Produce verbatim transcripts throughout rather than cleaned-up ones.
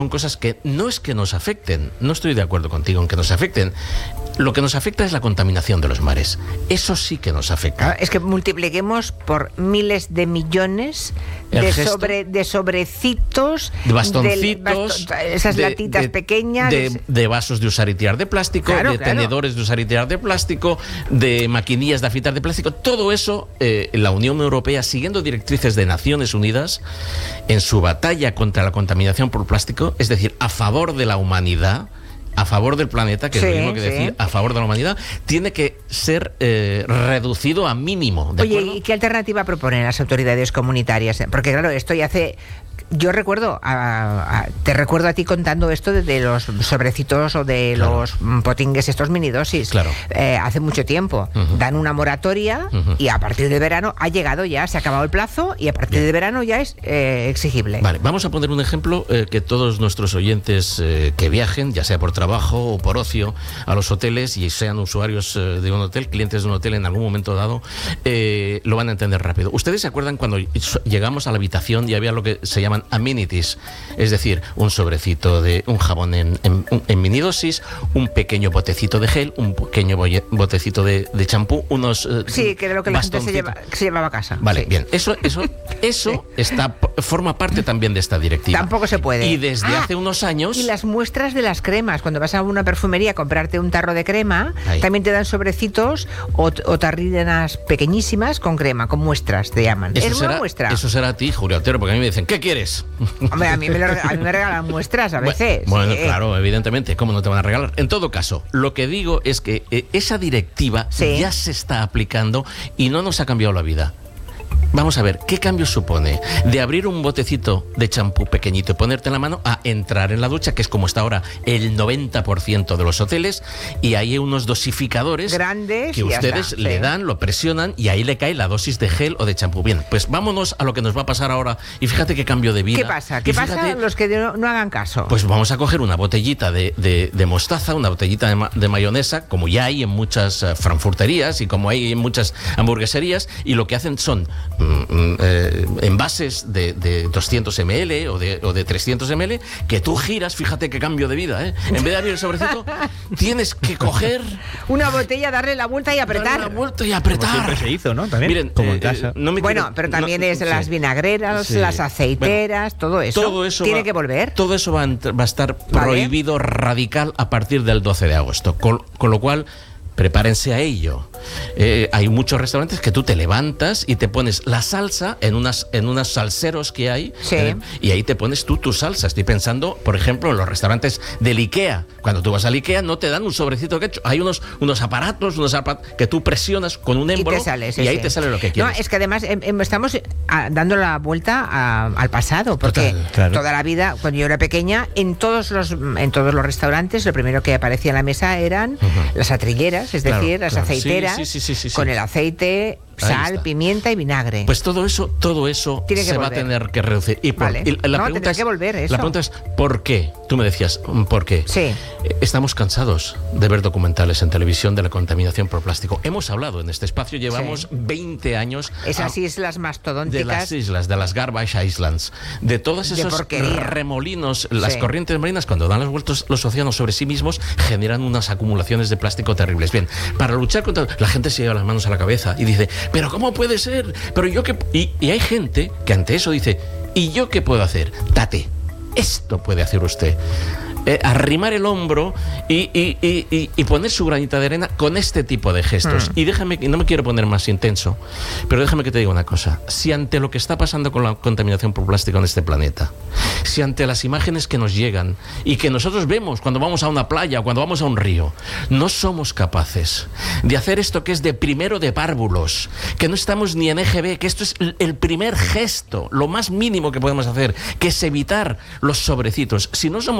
Son cosas que no es que nos afecten, no estoy de acuerdo contigo en que nos afecten. Lo que nos afecta es la contaminación de los mares. Eso sí que nos afecta. Es que multipliquemos por miles de millones de, sobre, de sobrecitos, de bastoncitos, de basto, esas de, latitas de, pequeñas, de, de vasos de usar y tirar de plástico, claro, de claro. tenedores de usar y tirar de plástico, de maquinillas de afitar de plástico. Todo eso, eh, la Unión Europea, siguiendo directrices de Naciones Unidas, en su batalla contra la contaminación por plástico, es decir, a favor de la humanidad, a favor del planeta, que sí, es lo mismo que decir sí. a favor de la humanidad, tiene que ser eh, reducido a mínimo. ¿De Oye, acuerdo? ¿y qué alternativa proponen las autoridades comunitarias? Porque claro, esto ya hace... Yo recuerdo, a, a, te recuerdo a ti contando esto de, de los sobrecitos o de claro. los potingues, estos minidosis, claro. eh, hace mucho tiempo. Uh-huh. Dan una moratoria uh-huh. y a partir de verano ha llegado ya, se ha acabado el plazo y a partir Bien. de verano ya es eh, exigible. Vale, vamos a poner un ejemplo eh, que todos nuestros oyentes eh, que viajen, ya sea por trabajo o por ocio, a los hoteles y sean usuarios eh, de un hotel, clientes de un hotel en algún momento dado, eh, lo van a entender rápido. ¿Ustedes se acuerdan cuando llegamos a la habitación y había lo que se llaman amenities, es decir, un sobrecito de un jabón en, en, en minidosis, un pequeño botecito de gel, un pequeño botecito de, de champú, unos eh, sí, que era lo que la gente se, lleva, se llevaba a casa. Vale, sí. bien, eso, eso, eso sí. está forma parte también de esta directiva. Tampoco se puede. Y desde ah, hace unos años. Y las muestras de las cremas, cuando vas a una perfumería a comprarte un tarro de crema, Ahí. también te dan sobrecitos o, o tarrinas pequeñísimas con crema, con muestras te llaman. Eso es será, una muestra. Eso será a ti, Julio Altero, porque a mí me dicen, ¿qué quieres? Hombre, a mí me, lo, a mí me regalan muestras a veces. Bueno, bueno sí. claro, evidentemente, ¿cómo no te van a regalar? En todo caso, lo que digo es que eh, esa directiva sí. ya se está aplicando y no nos ha cambiado la vida. Vamos a ver, ¿qué cambio supone de abrir un botecito de champú pequeñito y ponerte en la mano a entrar en la ducha, que es como está ahora el noventa por ciento de los hoteles, y hay unos dosificadores grandes que ustedes está, le sí. dan, lo presionan y ahí le cae la dosis de gel o de champú. Bien, pues vámonos a lo que nos va a pasar ahora y fíjate qué cambio de vida. ¿Qué pasa? ¿Qué fíjate, pasa los que no, no hagan caso? Pues vamos a coger una botellita de, de, de mostaza, una botellita de, ma, de mayonesa, como ya hay en muchas uh, frankfurterías y como hay en muchas hamburgueserías, y lo que hacen son mm, eh, envases de, de doscientos mililitros o de, o de trescientos mililitros que tú giras, fíjate qué cambio de vida, ¿eh? En vez de abrir el sobrecito, tienes que coger una botella, darle la vuelta y apretar. Darle la vuelta y apretar. Como siempre se hizo, ¿no? También. Miren, como eh, en casa. No me bueno, quiero, pero también no, es las sí. vinagreras, sí. las aceiteras, bueno, todo eso. Todo eso tiene va, que volver. Todo eso va a, va a estar vale. prohibido radical a partir del doce de agosto. Con, con lo cual, prepárense a ello. Eh, hay muchos restaurantes que tú te levantas y te pones la salsa en unas en unas salseros que hay sí. eh, y ahí te pones tú tu salsa. Estoy pensando, por ejemplo, en los restaurantes del IKEA. Cuando tú vas al IKEA no te dan un sobrecito que hecho. Hay unos unos aparatos, unos aparatos que tú presionas con un émbolo y, te sale, sí, y ahí sí. te sale lo que quieres. No, es que además eh, estamos a, dando la vuelta a, al pasado, porque Total, claro. toda la vida, cuando yo era pequeña, en todos los en todos los restaurantes lo primero que aparecía en la mesa eran uh-huh. las atrilleras, es decir, claro, las claro. aceiteras sí, sí, sí, sí, sí, con sí. el aceite, sal, pimienta y vinagre. Pues todo eso, todo eso Tiene que se volver. va a tener que reducir. Y, por, vale. y la no, pregunta es, que volver eso. La pregunta es, ¿por qué? Tú me decías, ¿por qué? Sí. Estamos cansados de ver documentales en televisión de la contaminación por plástico. Hemos hablado en este espacio, llevamos sí. veinte años. Esas islas mastodónticas. De las islas, de las Garbage Islands, de todos esos de remolinos, las sí. corrientes marinas, cuando dan las vueltas los océanos sobre sí mismos, generan unas acumulaciones de plástico terribles. Bien, para luchar contra... La gente se lleva las manos a la cabeza y dice, ¿pero cómo puede ser? Pero yo qué... Y, y hay gente que ante eso dice, ¿y yo qué puedo hacer? Tate, esto puede hacer usted. Eh, arrimar el hombro y, y, y, y poner su granita de arena con este tipo de gestos. Mm. Y déjame, no me quiero poner más intenso, pero déjame que te diga una cosa. Si ante lo que está pasando con la contaminación por plástico en este planeta, si ante las imágenes que nos llegan y que nosotros vemos cuando vamos a una playa o cuando vamos a un río, no somos capaces de hacer esto que es de primero de párvulos, que no estamos ni en E G B, que esto es el primer gesto, lo más mínimo que podemos hacer, que es evitar los sobrecitos. Si no somos capaces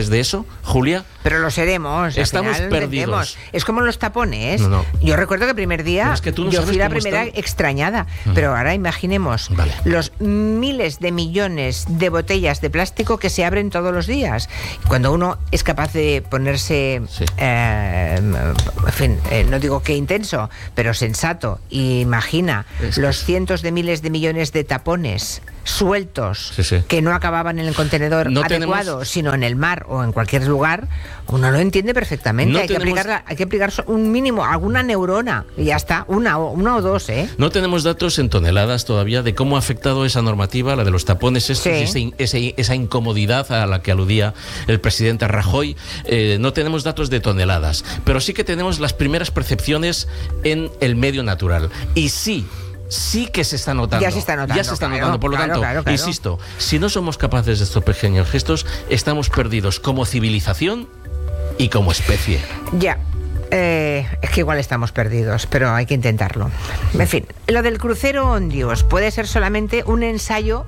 capaces de eso, Julia? Pero lo seremos. Estamos al final perdidos. Entendemos. Es como los tapones. No, no. Yo recuerdo que el primer día es que tú no yo sabes fui la cómo primera están. extrañada. Mm. Pero ahora imaginemos Vale. los miles de millones de botellas de plástico que se abren todos los días. Cuando uno es capaz de ponerse, Sí. eh, en fin, eh, no digo que intenso, pero sensato, y imagina Es que los es- cientos de miles de millones de tapones sueltos Sí, sí. que no acababan en el contenedor No adecuado, tenemos- sino en el mar o en cualquier lugar, uno lo entiende perfectamente. No hay, que tenemos- aplicar, hay que aplicar so- un mínimo, alguna neurona, y ya está, una o, una o dos, ¿eh? No tenemos datos en toneladas todavía de cómo ha afectado esa normativa, la de los tapones estos, Sí. y ese in- ese- esa incomodidad a la que aludía el presidente Rajoy. Eh, no tenemos datos de toneladas, pero sí que tenemos las primeras percepciones en el medio natural. Y sí, sí que se está notando. Ya se está notando, Ya se está claro, notando. Por lo claro, tanto, claro, claro. insisto, si no somos capaces de estos pequeños gestos, estamos perdidos como civilización y como especie. Ya. Eh, es que igual estamos perdidos, pero hay que intentarlo. En fin, lo del crucero Ondios puede ser solamente un ensayo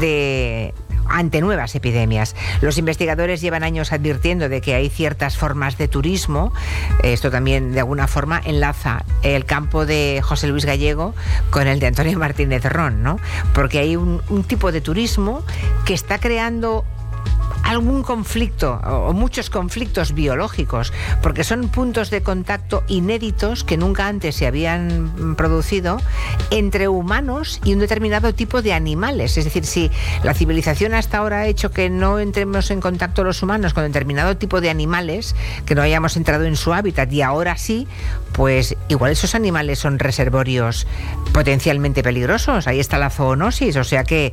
de ante nuevas epidemias. Los investigadores llevan años advirtiendo de que hay ciertas formas de turismo. Esto también de alguna forma enlaza el campo de José Luis Gallego con el de Antonio Martínez Ron, ¿no? Porque hay un, un tipo de turismo que está creando algún conflicto o muchos conflictos biológicos, porque son puntos de contacto inéditos que nunca antes se habían producido entre humanos y un determinado tipo de animales. Es decir, si la civilización hasta ahora ha hecho que no entremos en contacto los humanos con determinado tipo de animales, que no hayamos entrado en su hábitat, y ahora sí, pues igual esos animales son reservorios potencialmente peligrosos. Ahí está la zoonosis, o sea que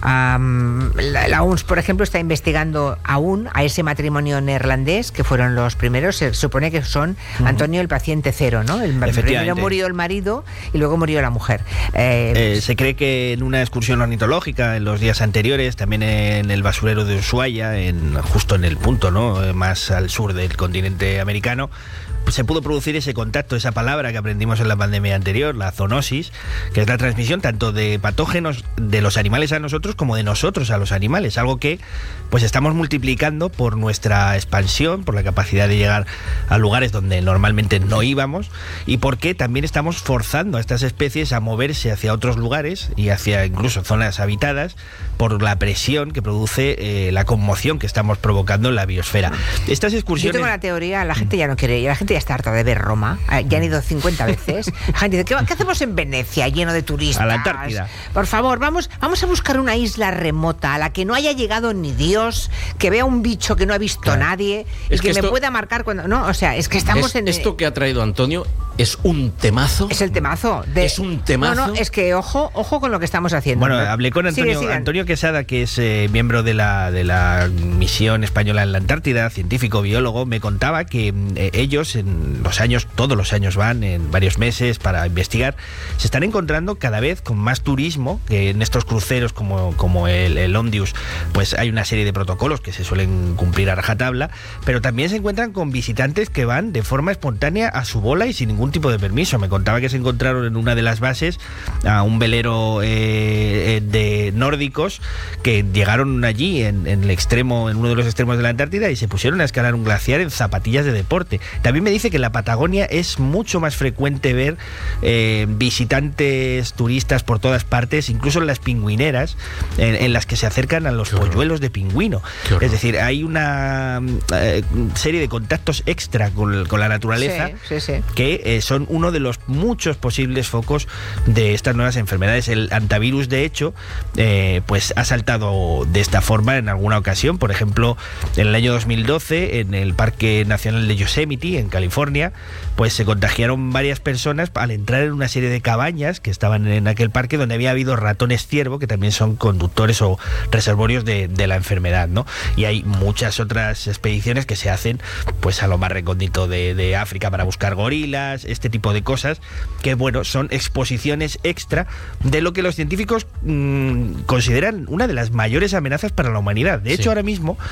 um, la, la O M S, por ejemplo, está investigando aún a ese matrimonio neerlandés, que fueron los primeros. Se supone que son, uh-huh, Antonio, el paciente cero, ¿no? El primero murió el marido y luego murió la mujer. Eh, eh, se cree que en una excursión ornitológica en los días anteriores, también en el basurero de Ushuaia, en, justo en el punto, ¿no?, más al sur del continente americano, se pudo producir ese contacto, esa palabra que aprendimos en la pandemia anterior, la zoonosis, que es la transmisión tanto de patógenos de los animales a nosotros como de nosotros a los animales, algo que pues estamos multiplicando por nuestra expansión, por la capacidad de llegar a lugares donde normalmente no íbamos, y porque también estamos forzando a estas especies a moverse hacia otros lugares y hacia incluso zonas habitadas por la presión que produce eh, la conmoción que estamos provocando en la biosfera. Estas excursiones... Yo tengo la teoría, la gente ya no quiere ir, la gente ya está harta de ver Roma, ya han ido cincuenta veces. La gente dice, ¿qué, ¿qué hacemos en Venecia lleno de turistas? A la Antártida. Por favor, vamos, vamos a buscar una isla remota a la que no haya llegado ni Dios, que vea un bicho que no ha visto Claro. nadie y Es que, que me esto- pueda marcar cuando... No, o sea, es que estamos Es- en... Esto que ha traído Antonio es un temazo. Es el temazo. De, Es un temazo. No, no, es que ojo, ojo con lo que estamos haciendo. Bueno, ¿no? hablé con Antonio, Sigue, sigue. Antonio Quesada, que es eh, miembro de la, de la misión española en la Antártida, científico, biólogo. Me contaba que eh, ellos en los años, todos los años van, en varios meses para investigar, se están encontrando cada vez con más turismo, que en estos cruceros como, como el, el Ondius, pues hay una serie de protocolos que se suelen cumplir a rajatabla, pero también se encuentran con visitantes que van de forma espontánea a su bola y sin ningún tipo de permiso. Me contaba que se encontraron en una de las bases a un velero eh, de nórdicos que llegaron allí en, en el extremo, en uno de los extremos de la Antártida, y se pusieron a escalar un glaciar en zapatillas de deporte. También me dice que en la Patagonia es mucho más frecuente ver eh, visitantes turistas por todas partes, incluso en las pingüineras, en, en las que se acercan a los polluelos de pingüino. Es decir, hay una eh, serie de contactos extra con, con la naturaleza, Sí, sí, sí. que eh, son uno de los muchos posibles focos de estas nuevas enfermedades. El hantavirus, de hecho, eh, pues ha saltado de esta forma en alguna ocasión. Por ejemplo, en el año dos mil doce, en el Parque Nacional de Yosemite, en California, pues se contagiaron varias personas al entrar en una serie de cabañas que estaban en aquel parque, donde había habido ratones ciervo, que también son conductores o reservorios de, de la enfermedad, ¿no? Y hay muchas otras expediciones que se hacen pues a lo más recóndito de, de África para buscar gorilas, este tipo de cosas, que bueno, son exposiciones extra de lo que los científicos mmm, consideran una de las mayores amenazas para la humanidad. De hecho, Sí. ahora mismo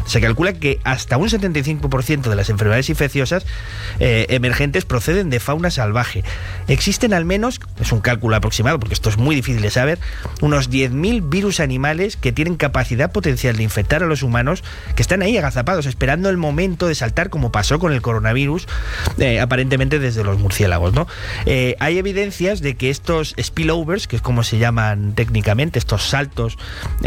Se calcula que hasta un setenta y cinco por ciento de las enfermedades infecciosas eh, emergentes proceden de fauna salvaje. Existen al menos, es un cálculo aproximado porque esto es muy difícil de saber, unos diez mil virus animales que tienen capacidad potencial de infectar a los humanos, que están ahí agazapados esperando el momento de saltar, como pasó con el coronavirus, eh, aparentemente desde los murciélagos, ¿no? Eh, hay evidencias de que estos spillovers, que es como se llaman técnicamente, estos saltos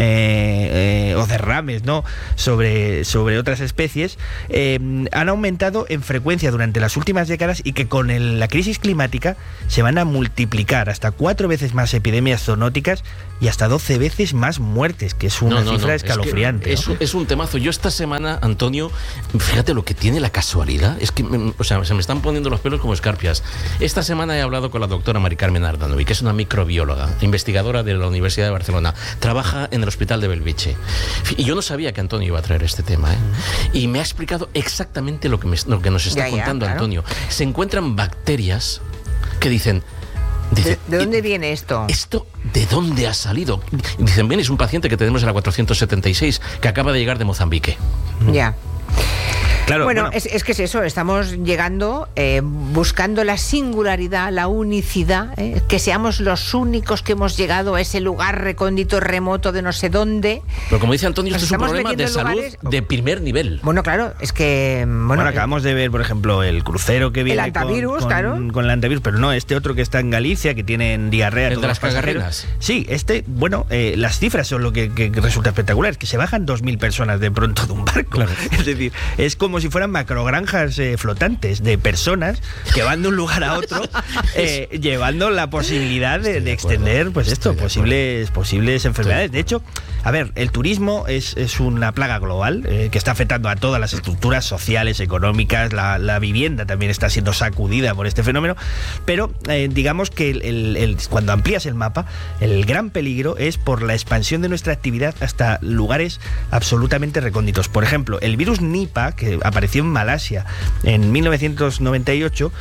eh, eh, o derrames, ¿no?, sobre, sobre otras especies, eh, han aumentado en frecuencia durante las últimas décadas y que con el, la crisis climática se van a multiplicar hasta cuatro veces más epidemias zoonóticas y hasta doce veces más muertes, que es una no, no, cifra no, escalofriante. Es, que ¿no? es, es un temazo. Yo esta semana, Antonio, fíjate lo que tiene la casualidad, es que, o sea, se me están poniendo los pelos como escarpias. Esta semana he hablado con la doctora Mari Carmen Ardanovi, que es una microbióloga, investigadora de la Universidad de Barcelona, trabaja en el Hospital de Bellvitge. Y yo no sabía que Antonio iba a traer este tema, ¿eh? Y me ha explicado exactamente lo que, me, lo que nos está ya, contando ya, claro. Antonio. Se encuentran bacterias que dicen... Dice, ¿De, ¿De dónde viene esto? ¿Esto de dónde ha salido? Dicen, bien, es un paciente que tenemos en la cuatrocientos setenta y seis, que acaba de llegar de Mozambique. Ya. Claro, bueno, bueno. Es, es que es eso, estamos llegando, eh, buscando la singularidad, la unicidad, eh, que seamos los únicos que hemos llegado a ese lugar recóndito, remoto de no sé dónde. Pero como dice Antonio, Nos esto es un estamos problema de metiendo en salud lugares- de primer nivel. Bueno, claro, es que... Bueno, Bueno, acabamos de ver, por ejemplo, el crucero que viene antivirus, con, con, claro. con el antivirus, pero no, este otro que está en Galicia, que tienen diarrea. ¿El todos de los las pasajeros. cagarrinas? Sí, este, bueno, eh, las cifras son lo que, que resulta espectacular, que se bajan dos mil personas de pronto de un barco. Claro. Es decir, es como si fueran macrogranjas eh, flotantes de personas que van de un lugar a otro, eh, llevando la posibilidad de, Estoy de de acuerdo, extender, pues estoy esto, de posibles, posibles enfermedades. De hecho, a ver, el turismo es, es una plaga global eh, que está afectando a todas las estructuras sociales, económicas, la, la vivienda también está siendo sacudida por este fenómeno, pero eh, digamos que el, el, el, cuando amplías el mapa, el gran peligro es por la expansión de nuestra actividad hasta lugares absolutamente recónditos. Por ejemplo, el virus Nipah, que apareció en Malasia en mil novecientos noventa y ocho,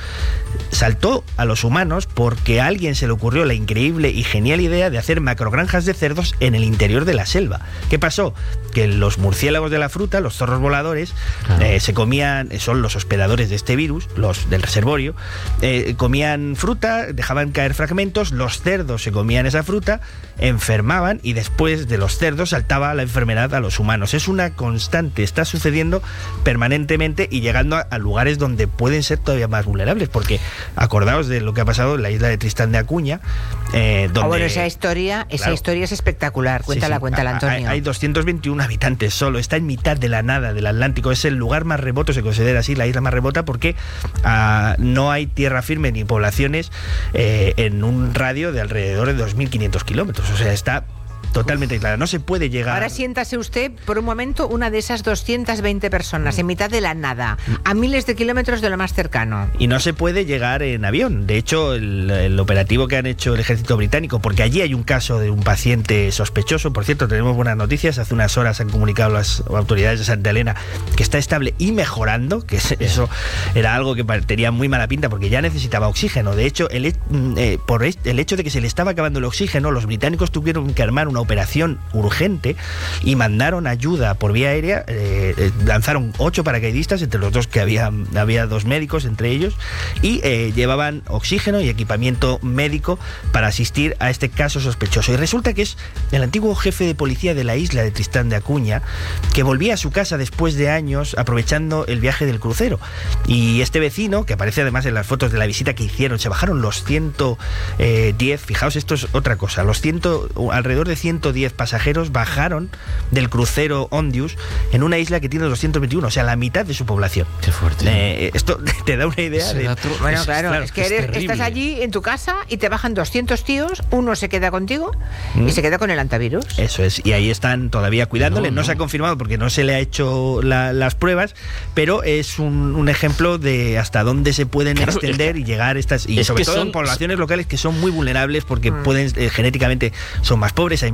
saltó a los humanos porque a alguien se le ocurrió la increíble y genial idea de hacer macrogranjas de cerdos en el interior de la selva. ¿Qué pasó? Que los murciélagos de la fruta, los zorros voladores, Claro. eh, se comían, son los hospedadores de este virus, los del reservorio, eh, comían fruta, dejaban caer fragmentos, los cerdos se comían esa fruta, enfermaban y después de los cerdos saltaba la enfermedad a los humanos. Es una constante, está sucediendo permanentemente y llegando a, a lugares donde pueden ser todavía más vulnerables, porque acordaos de lo que ha pasado en la isla de Tristán de Acuña, eh, donde... Ah, bueno, esa historia, esa Claro. historia es espectacular. Cuéntala, Sí, sí. cuéntala, Hay- Antonio. Hay doscientos veintiún habitantes solo, está en mitad de la nada del Atlántico, es el lugar más remoto, se considera así, la isla más remota, porque ah, no hay tierra firme ni poblaciones eh, en un radio de alrededor de dos mil quinientos kilómetros, o sea, está totalmente aislada, no se puede llegar... Ahora siéntase usted por un momento una de esas doscientas veinte personas en mitad de la nada, a miles de kilómetros de lo más cercano. Y no se puede llegar en avión. De hecho, el, el operativo que han hecho el ejército británico, porque allí hay un caso de un paciente sospechoso, por cierto, tenemos buenas noticias, hace unas horas han comunicado las autoridades de Santa Elena que está estable y mejorando, que es- eso era algo que pa- tenía muy mala pinta porque ya necesitaba oxígeno. De hecho, el, he- eh, por es- el hecho de que se le estaba acabando el oxígeno, los británicos tuvieron que armar una operación urgente y mandaron ayuda por vía aérea, eh, eh, lanzaron ocho paracaidistas, entre los dos que había, había dos médicos entre ellos, y eh, llevaban oxígeno y equipamiento médico para asistir a este caso sospechoso. Y resulta que es el antiguo jefe de policía de la isla de Tristán de Acuña, que volvía a su casa después de años aprovechando el viaje del crucero. Y este vecino, que aparece además en las fotos de la visita que hicieron, se bajaron los ciento diez, fijaos, esto es otra cosa, los cien, alrededor de ciento diez pasajeros bajaron del crucero Ondius en una isla que tiene doscientos veintiuno, o sea, la mitad de su población. Qué fuerte. Eh, esto te da una idea Ese de... dato Bueno, es- claro, es que es eres- terrible. estás allí en tu casa y te bajan doscientos tíos, uno se queda contigo y se queda con el antivirus. Eso es, y ahí están todavía cuidándole. No, No, no. se ha confirmado porque no se le ha hecho la- las pruebas, pero es un, un ejemplo de hasta dónde se pueden Claro, extender es que- y llegar estas, y es sobre que todo son- en poblaciones locales que son muy vulnerables porque pueden eh, genéticamente son más pobres, hay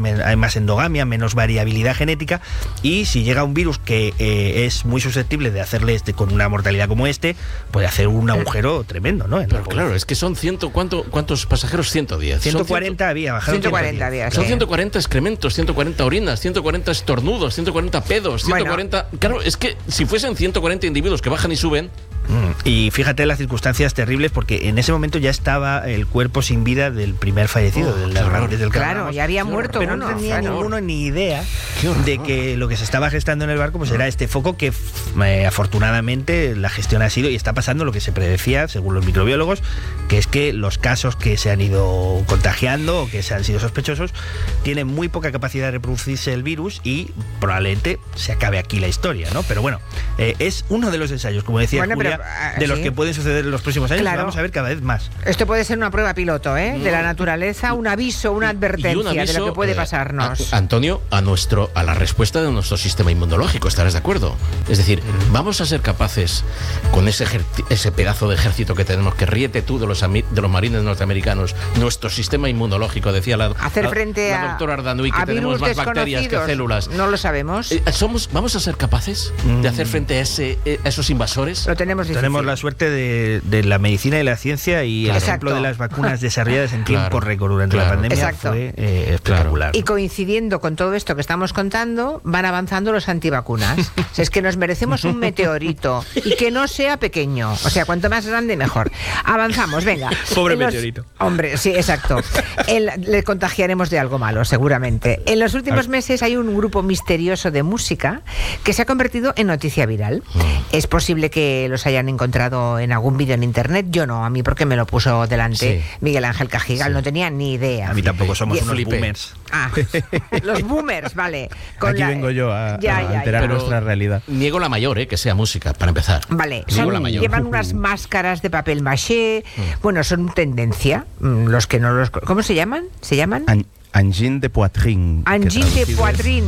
hay más endogamia, menos variabilidad genética, y si llega un virus que eh, es muy susceptible de hacerle este, con una mortalidad como este, puede hacer un agujero tremendo, ¿no? En Pero claro, es que son ciento, ¿cuánto, ¿cuántos pasajeros? ciento diez. ciento cuarenta había, bajaron ciento cuarenta había. Son Sí. ciento cuarenta excrementos, ciento cuarenta orinas, ciento cuarenta estornudos, ciento cuarenta pedos, ciento cuarenta... Bueno. Claro, es que si fuesen ciento cuarenta individuos que bajan y suben... Mm. Y fíjate las circunstancias terribles, porque en ese momento ya estaba el cuerpo sin vida del primer fallecido, Oh, del arranque del Claro, ya había muerto pero uno. no tenía Claro. ninguno ni idea de que lo que se estaba gestando en el barco pues era este foco que eh, afortunadamente la gestión ha sido, y está pasando lo que se predecía según los microbiólogos, que es que los casos que se han ido contagiando o que se han sido sospechosos tienen muy poca capacidad de reproducirse el virus y probablemente se acabe aquí la historia, ¿no? Pero bueno, eh, es uno de los ensayos, como decía Bueno, Julia, pero, uh, de los sí. que pueden suceder en los próximos años. Claro. Vamos a ver cada vez más. Esto puede ser una prueba piloto, ¿eh? De la naturaleza, un aviso, una advertencia Y un aviso, de lo que puede eh, pasarnos. a- Antonio, a nuestro a la respuesta de nuestro sistema inmunológico, ¿estarás de acuerdo? Es decir, vamos a ser capaces con ese ejer- ese pedazo de ejército que tenemos, que ríete tú de los ami- de los marines norteamericanos, nuestro sistema inmunológico, decía la, Hacer la- frente la a, doctora Ardanui, que a tenemos virus más bacterias que desconocidos. células. No lo sabemos. Eh, somos, ¿Vamos a ser capaces de hacer frente a, ese, eh, a esos invasores? Lo tenemos difícil. Tenemos la suerte de, de la medicina y la ciencia, y el Exacto. ejemplo de las vacunas desarrolladas en tiempo Claro, récord durante claro. la pandemia Exacto. fue eh, espectacular. Y coincidiendo con todo esto que estamos contando, van avanzando los antivacunas. O sea, es que nos merecemos un meteorito y que no sea pequeño. O sea, cuanto más grande, mejor. Avanzamos, venga. Pobre En los- meteorito. Hombre, sí, exacto. El- le contagiaremos de algo malo, seguramente. En los últimos meses hay un grupo misterioso de música que se ha convertido en noticia viral. Es posible que los hayan encontrado en algún vídeo en internet. Yo no, a mí porque me lo puso delante Sí. Miguel Ángel Cajigal. Sí. No tenía ni idea. A mí tampoco, somos Y- unos Flipé. boomers. Ah, los boomers, vale. Con Aquí la- vengo yo a, Ya, a ya, alterar ya. nuestra realidad. Niego la mayor, eh, que sea música, para empezar. Vale, Niego son- la mayor. llevan unas máscaras de papel maché. Bueno, son tendencia. mm, Los que no los. ¿Cómo se llaman? ¿Se llaman? An- angine de poitrine. que Angine de traducido es poitrine.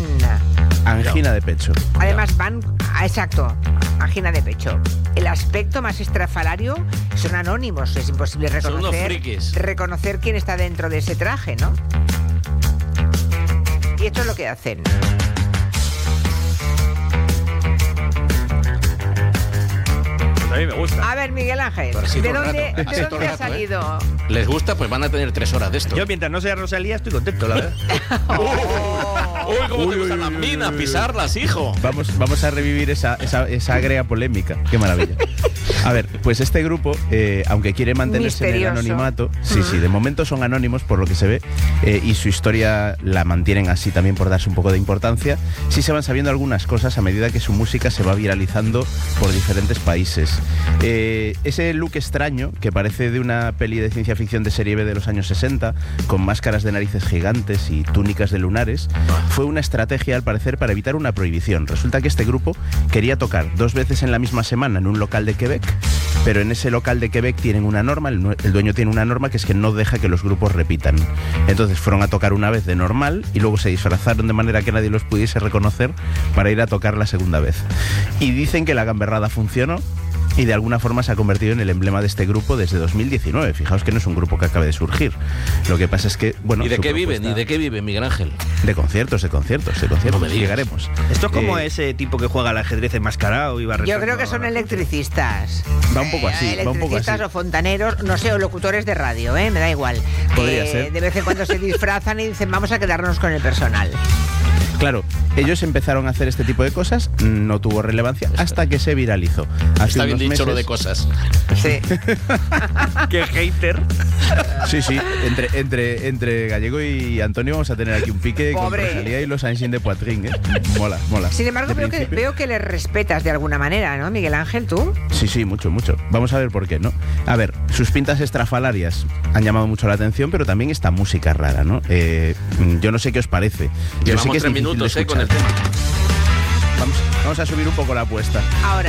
Angina de pecho. Además van, ah, exacto, angina de pecho. El aspecto más estrafalario son anónimos, es imposible Son unos reconocer frikis. reconocer quién está dentro de ese traje, ¿no? Y esto es lo que hacen. A mí me gusta. A ver, Miguel Ángel, Pero así ¿de todo el dónde, rato, así ¿de todo dónde el ha rato, ¿eh? salido? ¿Les gusta? Pues van a tener tres horas de esto. Yo, mientras no sea Rosalía, estoy contento, la verdad. Uy, cómo te gustan las minas, pisarlas, hijo. Vamos, vamos a revivir esa, esa, esa agria polémica. Qué maravilla. A ver, pues este grupo, eh, aunque quiere mantenerse en el Misterioso. anonimato, sí, sí, de momento son anónimos por lo que se ve, eh, y su historia la mantienen así también por darse un poco de importancia. Sí se van sabiendo algunas cosas a medida que su música se va viralizando por diferentes países. Eh, ese look extraño, que parece de una peli de ciencia ficción de serie B de los años sesenta, con máscaras de narices gigantes y túnicas de lunares, fue una estrategia al parecer para evitar una prohibición. Resulta que este grupo quería tocar dos veces en la misma semana en un local de Quebec, pero en ese local de Quebec tienen una norma, el, nue- el dueño tiene una norma que es que no deja que los grupos repitan. Entonces fueron a tocar una vez de normal y luego se disfrazaron de manera que nadie los pudiese reconocer para ir a tocar la segunda vez. Y dicen que la gamberrada funcionó y de alguna forma se ha convertido en el emblema de este grupo desde dos mil diecinueve. Fijaos que no es un grupo que acabe de surgir. Lo que pasa es que, bueno... ¿Y de su qué viven? propuesta- ¿Y de qué viven, Miguel Ángel? De conciertos, de conciertos, de conciertos. No me digas. Llegaremos. Esto es como Eh, ese tipo que juega al ajedrez enmascarado y va Yo rezando creo que son a- electricistas. Va un poco así, Eh, va un poco Electricistas así. o fontaneros, no sé, o locutores de radio, ¿eh? Me da igual. Podría Que ser. De vez en cuando se disfrazan y dicen, vamos a quedarnos con el personal. Claro, ellos empezaron a hacer este tipo de cosas, no tuvo relevancia hasta que se viralizó. Hace Está bien unos dicho lo de meses- cosas. Sí. ¡Qué hater! Sí, sí, entre, entre, entre Gallego y Antonio vamos a tener aquí un pique Pobre. con Rosalía y los Angine de Poitrine, ¿eh? Mola, mola. Sin embargo, De veo que, principio- veo que les respetas de alguna manera, ¿no, Miguel Ángel, tú? Sí, sí, mucho, mucho. Vamos a ver por qué, ¿no? A ver, sus pintas estrafalarias han llamado mucho la atención, pero también esta música rara, ¿no? Eh, yo no sé qué os parece. Yo sé Llevamos que es tres difícil de minutos, eh, con el escuchar. tema. Vamos, vamos a subir un poco la apuesta. Ahora.